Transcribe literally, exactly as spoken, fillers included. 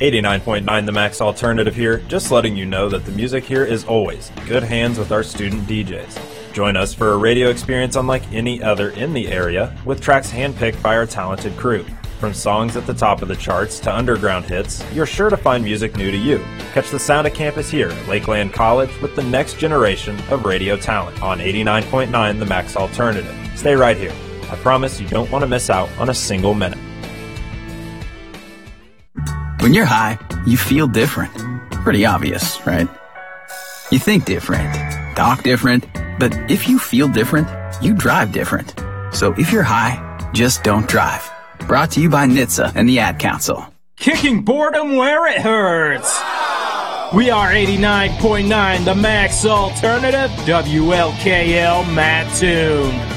eighty-nine point nine The Max Alternative here, just letting you know that the music here is always in good hands with our student D Js. Join us for a radio experience unlike any other in the area, with tracks handpicked by our talented crew. From songs at the top of the charts to underground hits, you're sure to find music new to you. Catch the sound of campus here at Lakeland College with the next generation of radio talent on eighty-nine point nine The Max Alternative. Stay right here. I promise you don't want to miss out on a single minute. When you're high, you feel different. Pretty obvious, right? You think different, talk different, but if you feel different, you drive different. So if you're high, just don't drive. Brought to you by N H T S A and the Ad Council. Kicking boredom where it hurts. We are eighty-nine point nine The Max Alternative, W L K L Mattoon.